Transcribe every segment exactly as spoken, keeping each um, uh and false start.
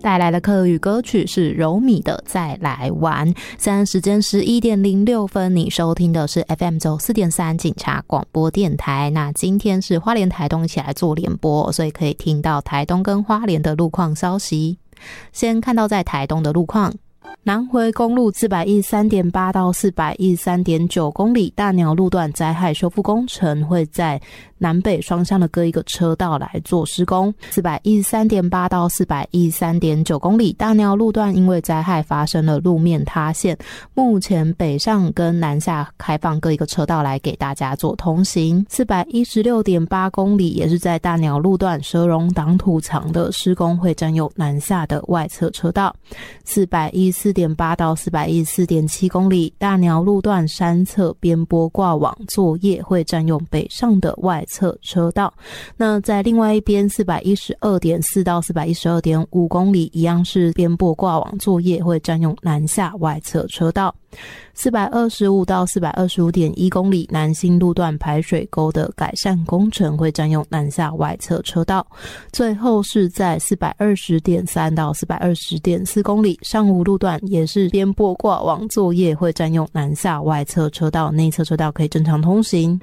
带来的客语歌曲是柔米的《再来玩》。现在时间十一点零六分，你收听的是 F M 九四点三警察广播电台。那今天是花莲台东一起来做联播，所以可以听到台东跟花莲的路况消息。先看到在台东的路况，南回公路 四百一十三点八 到 四百一十三点九 公里，大鸟路段灾害修复工程会在南北双向的各一个车道来做施工。 四百一十三点八 到 四百一十三点九 公里，大鸟路段因为灾害发生了路面塌陷，目前北上跟南下开放各一个车道来给大家做通行。 四百一十六点八 公里也是在大鸟路段蛇荣挡土墙的施工会占用南下的外侧车道。 四百一十四点八 到 四百一十四点七 公里，大鸟路段山侧边坡挂网作业会占用北上的外侧车道。那在另外一边 四百一十二点四 到 四百一十二点五 公里，一样是边坡挂网作业会占用南下外侧车道。四百二十五到 四百二十五点一 公里，南新路段排水沟的改善工程会占用南下外侧车道。最后是在 四百二十点三 到 四百二十点四 公里，上武路段也是边坡挂网作业会占用南下外侧车道，内侧车道可以正常通行。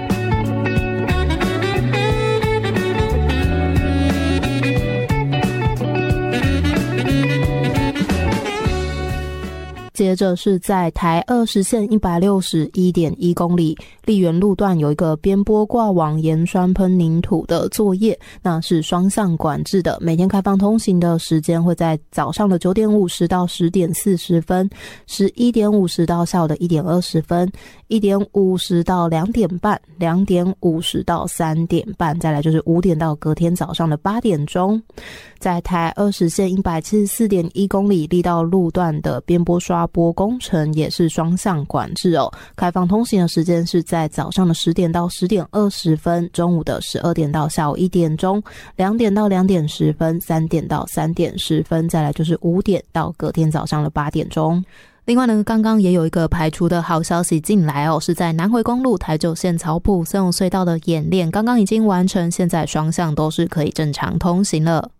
接着是在台二十线 一百六十一点一 公里，丽园路段有一个边坡挂网盐酸喷凝土的作业，那是双向管制的，每天开放通行的时间会在早上的九点五十到十点四十分，十一点五十到下午的一点二十分，一点五十到两点半，两点五十到三点半，再来就是五点到隔天早上的八点钟。在台二十线 一百七十四点一 公里，力道路段的边坡刷坡工程也是双向管制哦，开放通行的时间是在早上的十点到十点二十分，中午的十二点到下午一点钟，两点到两点十分，三点到三点十分，再来就是五点到隔天早上的八点钟。另外呢，刚刚也有一个排除的好消息进来哦，是在南回公路台九线草埔森永隧道的演练刚刚已经完成，现在双向都是可以正常通行了。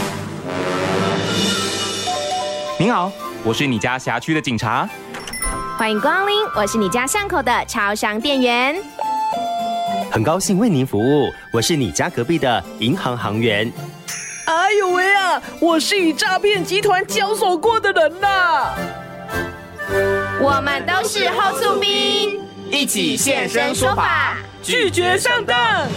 您好，我是你家辖区的警察。 欢迎光临，我是你家巷口的超商店员。 很高兴为您服务，我是你家隔壁的银行行员。 哎呦喂啊，我是与诈骗集团交手过的人呐。 我们都是后厝兵， 一起现身说法， 拒绝上当。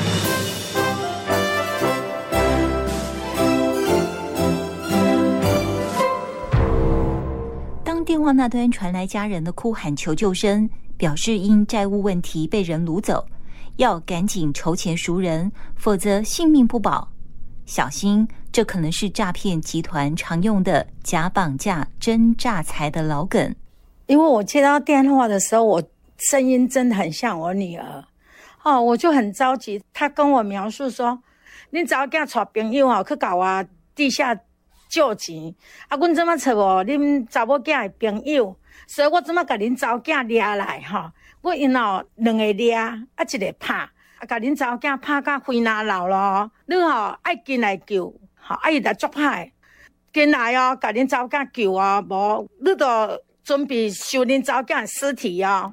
当电话那端传来家人的哭喊求救声，表示因债务问题被人掳走，要赶紧筹钱赎人，否则性命不保。小心，这可能是诈骗集团常用的假绑架真诈财的老梗。 因为我接到电话的时候，我声音真的很像我女儿，哦，我就很着急。她跟我描述说：“恁查某囝带朋友哦去搞我地下救钱，啊，阮怎么找哦恁查某囝的朋友，所以我怎么甲恁查某囝抓来哈？我因哦两个抓，啊一个拍，啊甲恁查某囝拍到灰哪流咯。你吼爱进来救，吼啊伊来作歹，进来哦甲恁查某囝救哦，无你就。”准备收恁查某囝尸体哦，